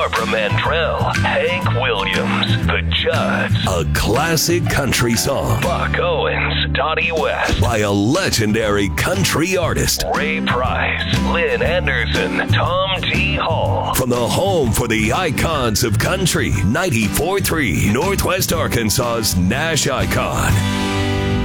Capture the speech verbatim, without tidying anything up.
Barbara Mandrell, Hank Williams, The Judds, a classic country song, Buck Owens, Donnie West, by a legendary country artist, Ray Price, Lynn Anderson, Tom T. Hall, from the home for the icons of country, ninety-four point three, Northwest Arkansas's Nash Icon.